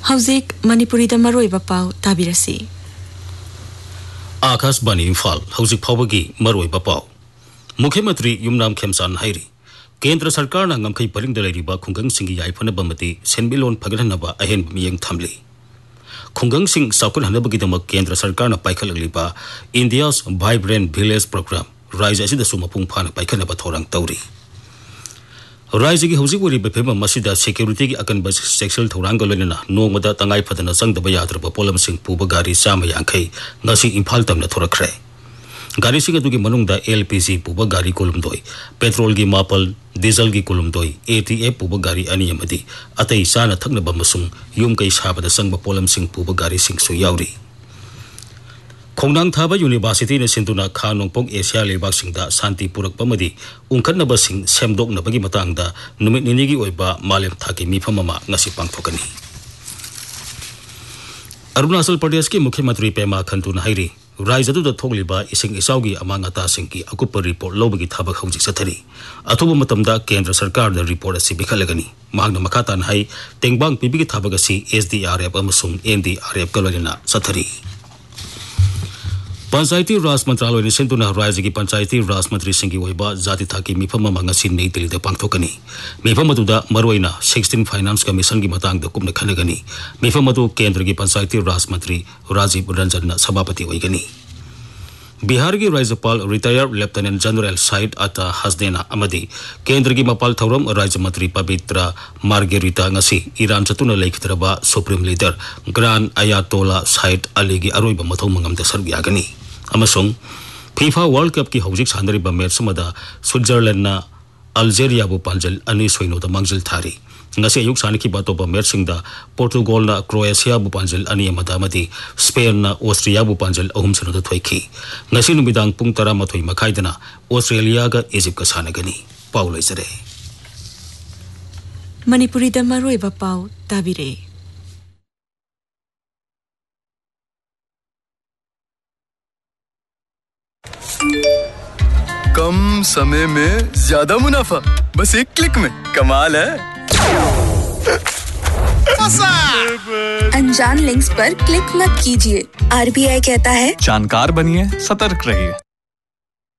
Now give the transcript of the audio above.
Hauzik Manipurida Maroiba Pau Tabirasi. Akashbani Imphal Hauzik Phawagi Maroiba Pau. Mukhyamantri Yumnam Khemsan Hairi. Kendra Sarkarna ngamkai paringda lairiba khungang singi yaifana bamati senbilon phagalhanaba ahen miyeng thamli. Khungang sing saukun hanabagidama Kendra Sarkarna paikhalagliba India's Vibrant Village Program Rise asida sumapung phana paikhanaba thorang tawri. Rise gi hauzik wari befema masida security gi akan bas sexual thorang galena nongmada tangai phadana sangdaba yadraba polam sing puba gari sama yankai ngasi Imphal tamna thorakre. Gari sing atugi manungda LPG puba gari kolumdoi, petrol gi mapal, diesel gi kolumdoi, ATF puba gari ani amadi, atai sana thakna bamasung yum kai sabada sangba polam sing puba gari sing su yauri. Khongnang Thaba University na sintuna Khanongpong Asia lebak singda santi purak pamadi ungkhatnaba sing semdoknabagi matangda numit ninigi oiba malem thaki mifamama ngasi pangthokani. Arunachal Pradesh ki Mukhyamantri Pema Khantu na hairi Raizadu da thogliba ising isaugi amangata singki akupa report lobagi thabak hauji sathari athuba matamda Kendra Sarkar da report asi bikhalagani mahagna makatan hai tengbang pibigi thabak asi SDRF amasung NDRF kalwalina sathari. Panchayati Raj Mantraloy ni sentuna Raizagi ki Panchayati Raj Mantri singki oiba jati thaki mifama mangasi nei telida pangthokani mifama tuda maroina 16 Finance Commission ki matangda kumna khanagani mifama tu Kendra ki Panchayati Raj Mantri Rajiv Ranjan na sabapati oigani. Bihar ki Rajyapal Retired Lieutenant General Said Atta Hasdena amadi Kendra ki Mapal Thoram Rajya Mantri Pavitra Margarita ngasi Iran chatuna laikhitraba Supreme Leader Grand Ayatollah Said Ali ki aroiba mathau mangamda sargyagani. Amasung FIFA World Cup ki hauzik sanariba match samada Switzerland na Algeria bu panjal ani soino da mangjil thari ngasi ayuk saniki batoba match singda Portugal na Croatia bu panjal ani amada amadi Spain na Austria bu panjal ahum sano da thoiki ngasi numidang pung 12 makaidana Australia ga Egypt ka sanagani Paul Isare Manipuri da Maroiba Pau Tabire. कम समय में ज्यादा मुनाफा बस एक click में कमाल है। अनजान लिंक्स पर क्लिक मत कीजिए। RBI कहता है जानकार बनिए, सतर्क रहिए।